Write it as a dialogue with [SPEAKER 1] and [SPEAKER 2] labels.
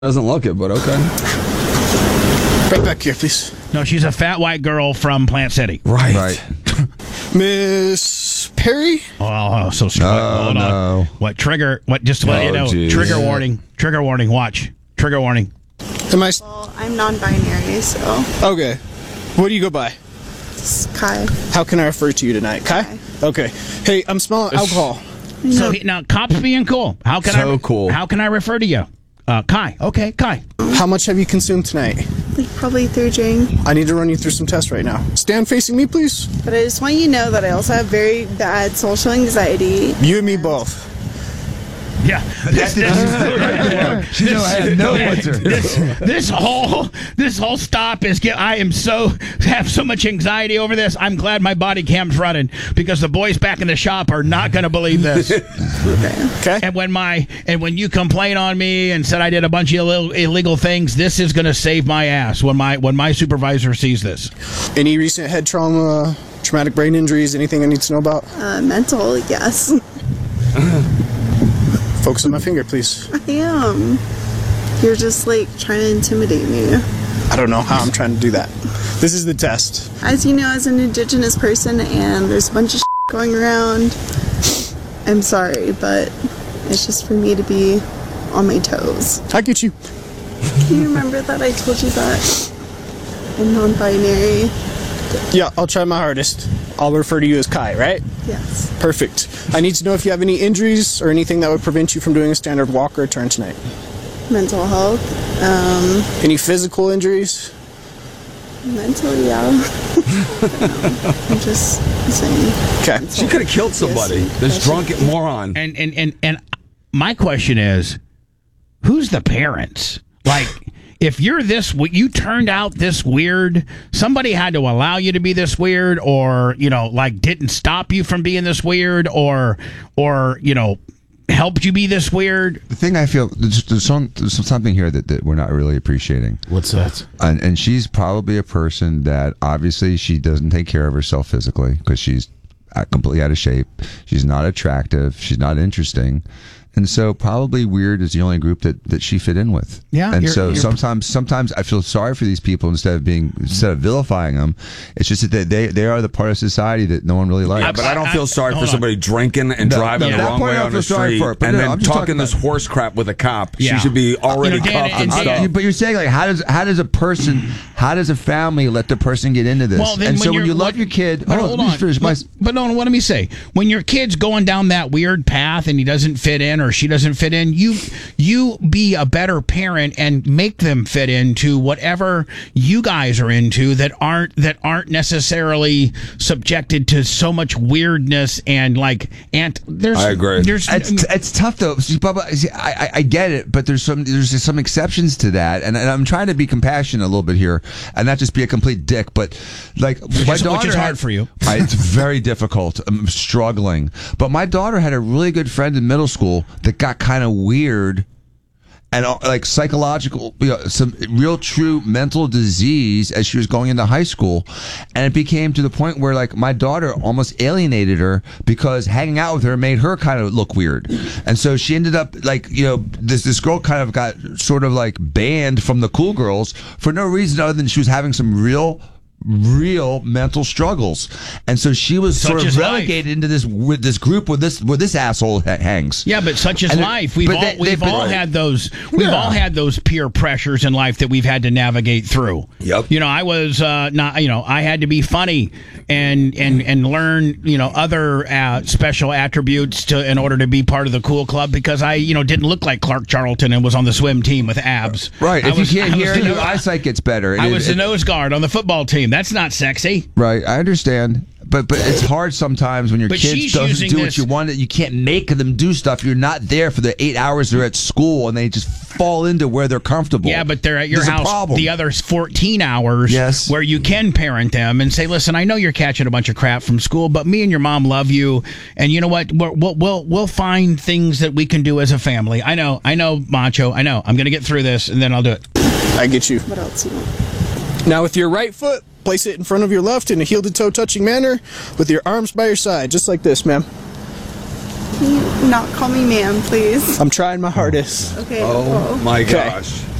[SPEAKER 1] Doesn't look it, but okay.
[SPEAKER 2] Right back here, please.
[SPEAKER 3] No, she's a fat white girl from Plant City.
[SPEAKER 1] Right.
[SPEAKER 2] Miss Perry?
[SPEAKER 3] Oh, so strong. Hold on. What trigger? What? Just to let you know.
[SPEAKER 1] Geez.
[SPEAKER 3] Trigger warning. Trigger warning. Watch. Trigger warning.
[SPEAKER 2] Am I?
[SPEAKER 4] Well, I'm non-binary, so
[SPEAKER 2] Okay. What do you go by?
[SPEAKER 4] it's Kai.
[SPEAKER 2] How can I refer to you tonight? Kai?
[SPEAKER 4] Kai.
[SPEAKER 2] Okay. Hey, I'm smelling alcohol.
[SPEAKER 3] So now, cops being cool. How can
[SPEAKER 1] So
[SPEAKER 3] I?
[SPEAKER 1] cool.
[SPEAKER 3] How can I refer to you? Kai. Okay, Kai.
[SPEAKER 2] How much have you consumed tonight?
[SPEAKER 4] Like probably 3 drink.
[SPEAKER 2] I need to run you through some tests right now. Stand facing me, please.
[SPEAKER 4] But I just want you to know that I also have very bad social anxiety.
[SPEAKER 2] You and me both.
[SPEAKER 3] Yeah.
[SPEAKER 1] She know I had no answer.
[SPEAKER 3] This whole stop is. I have so much anxiety over this. I'm glad my body cam's running because the boys back in the shop are not going to believe this.
[SPEAKER 2] Okay.
[SPEAKER 3] And when you complain on me and said I did a bunch of illegal things, this is going to save my ass when my supervisor sees this.
[SPEAKER 2] Any recent head trauma, traumatic brain injuries, anything I need to know about?
[SPEAKER 4] Mental, yes.
[SPEAKER 2] Focus on my finger, please.
[SPEAKER 4] I am. You're just like trying to intimidate me.
[SPEAKER 2] I don't know how I'm trying to do that. This is the test.
[SPEAKER 4] As you know, as an indigenous person, and there's a bunch of going around, I'm sorry, but it's just for me to be on my toes.
[SPEAKER 2] I get you.
[SPEAKER 4] Can you remember that I told you that I'm non-binary?
[SPEAKER 2] Yeah, I'll try my hardest. I'll refer to you as Kai, right?
[SPEAKER 4] Yes.
[SPEAKER 2] Perfect. I need to know if you have any injuries or anything that would prevent you from doing a standard walk or turn tonight.
[SPEAKER 4] Mental health.
[SPEAKER 2] Any physical injuries?
[SPEAKER 4] Mental, yeah. I'm just saying.
[SPEAKER 2] Okay.
[SPEAKER 1] She could have killed somebody. This drunk moron.
[SPEAKER 3] And my question is, who's the parents? Like, if you're you turned out this weird, somebody had to allow you to be this weird, or didn't stop you from being this weird, or helped you be this weird.
[SPEAKER 5] The thing I feel, there's something here that we're not really appreciating.
[SPEAKER 1] What's that?
[SPEAKER 5] And she's probably a person that obviously she doesn't take care of herself physically because she's completely out of shape. She's not attractive. She's not interesting. And so probably weird is the only group that she fit in with.
[SPEAKER 3] Yeah.
[SPEAKER 5] And so sometimes I feel sorry for these people instead of vilifying them. It's just that they are the part of society that no one really likes.
[SPEAKER 1] Yeah, but I don't feel sorry for somebody drinking and driving the
[SPEAKER 5] that
[SPEAKER 1] wrong
[SPEAKER 5] part
[SPEAKER 1] way
[SPEAKER 5] I don't
[SPEAKER 1] on
[SPEAKER 5] feel
[SPEAKER 1] the
[SPEAKER 5] sorry
[SPEAKER 1] street
[SPEAKER 5] for, but
[SPEAKER 1] and
[SPEAKER 5] no,
[SPEAKER 1] then
[SPEAKER 5] I'm just
[SPEAKER 1] talking
[SPEAKER 5] talking
[SPEAKER 1] this horse crap with a cop.
[SPEAKER 3] Yeah.
[SPEAKER 1] She should be already
[SPEAKER 3] Dan,
[SPEAKER 1] cuffed and
[SPEAKER 3] Dan,
[SPEAKER 1] stuff.
[SPEAKER 5] But you're saying, like, how does a family let the person get into this?
[SPEAKER 3] Well, then
[SPEAKER 5] and so when
[SPEAKER 3] you're-
[SPEAKER 5] you love your kid,
[SPEAKER 3] but hold on. But no, let me say, when your kid's going down that weird path and he doesn't fit in or she doesn't fit in, you be a better parent and make them fit into whatever you guys are into that aren't necessarily subjected to so much weirdness and there's.
[SPEAKER 1] I agree.
[SPEAKER 5] It's tough though. See, Bubba, I get it, but there's some exceptions to that, and I'm trying to be compassionate a little bit here and not just be a complete dick. But my daughter,
[SPEAKER 3] which is hard for you.
[SPEAKER 5] It's very difficult. I'm struggling, but my daughter had a really good friend in middle school that got kind of weird. And psychological, some real true mental disease as she was going into high school. And it became to the point where my daughter almost alienated her because hanging out with her made her kind of look weird. And so she ended up this girl kind of got sort of banned from the cool girls for no reason other than she was having some real mental struggles, and so she was sort of relegated into this group where this asshole hangs.
[SPEAKER 3] Yeah, but such is life. We've all had those peer pressures in life that we've had to navigate through.
[SPEAKER 1] Yep.
[SPEAKER 3] I was not. I had to be funny and learn other special attributes in order to be part of the cool club because I didn't look like Clark Charlton and was on the swim team with abs.
[SPEAKER 5] Right. If you can't hear, your eyesight gets better.
[SPEAKER 3] I was the nose guard on the football team. That's not sexy.
[SPEAKER 5] Right, I understand. But it's hard sometimes when your kids doesn't do what you want. You can't make them do stuff. You're not there for the 8 hours they're at school, and they just fall into where they're comfortable.
[SPEAKER 3] Yeah, but they're at your
[SPEAKER 5] There's
[SPEAKER 3] house the other 14 hours where you can parent them and say, listen, I know you're catching a bunch of crap from school, but me and your mom love you, and you know what? We'll find things that we can do as a family. I know, Macho. I know. I'm going to get through this, and then I'll do it.
[SPEAKER 2] I get you.
[SPEAKER 4] What else you want?
[SPEAKER 2] Now with your right foot, place it in front of your left in a heel-to-toe touching manner with your arms by your side, just like this, ma'am.
[SPEAKER 4] Can you not call me ma'am, please?
[SPEAKER 2] I'm trying my hardest.
[SPEAKER 4] Okay.
[SPEAKER 1] Oh
[SPEAKER 4] well,
[SPEAKER 1] my gosh.